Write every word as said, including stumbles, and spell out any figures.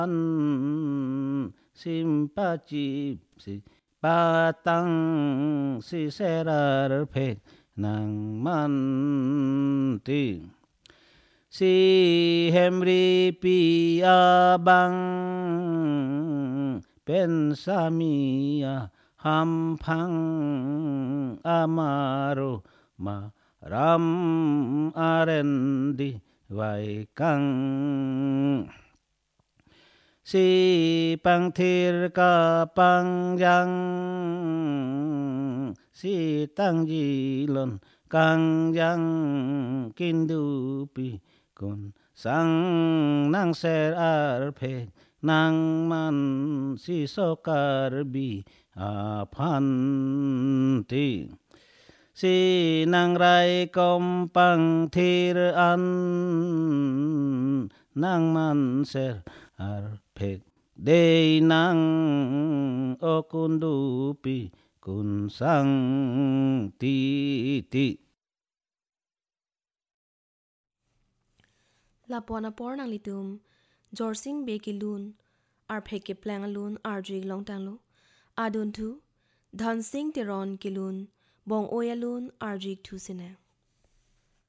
simpati si patang si serar phe nang man ti si hemri pi abang pensamia hampang amaro ma ram arendi vai kang si pang thir ka pang yang si tang ji lon kang yang kindu pi kun sang nang ser ar phe nang man si sokar bi a phan ti si nang rai kom pang thir an nang man ser ar phe de nang o kundu pi kun sang ti ti La pona por nang litum jorsing be ki lun ar phe ke plang lun ar jig long tang lo adun tu dhan sing tiron ki lun bong oya lun ar jig tu sine